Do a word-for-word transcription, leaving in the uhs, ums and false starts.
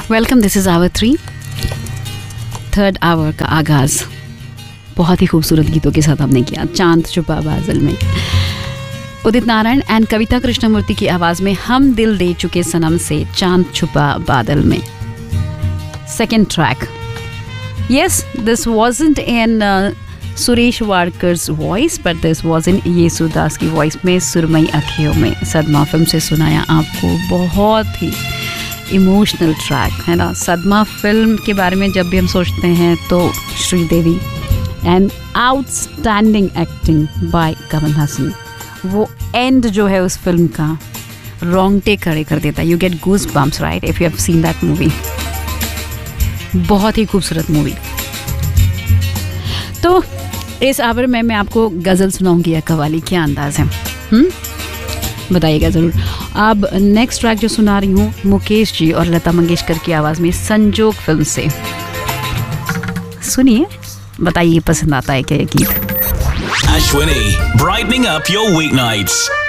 Welcome, this is our three, third our का आगाज़ बहुत ही खूबसूरत गीतों के साथ हमने किया। चांद छुपा बादल में, उदित नारायण एंड कविता कृष्णमूर्ति की आवाज़ में हम दिल दे चुके सनम से चांद छुपा बादल में। Second track, yes, this wasn't in uh, Suresh वाडकर's voice, but this was in Yesudas की वॉइस में, सुरमई अखियों में। सदमा फिल्म से सुनाया आपको, बहुत ही इमोशनल ट्रैक है ना। सदमा फिल्म के बारे में जब भी हम सोचते हैं तो Sridevi and outstanding acting by Kamal Haasan. वो एंड जो है उस फिल्म का रोंगटे खड़े कर देता है। You get goose bumps right if you have seen that movie. बहुत ही खूबसूरत मूवी। तो इस आवर में मैं आपको गज़ल सुनाऊंगी या कवाली, क्या अंदाज़ है, हम्म बताइएगा ज़रूर। अब नेक्स्ट ट्रैक जो सुना रही हूँ मुकेश जी और लता मंगेशकर की आवाज़ में, संजोग फिल्म से। सुनिए, बताइए पसंद आता है क्या ये गीत। Ashwini, brightening up your weeknights.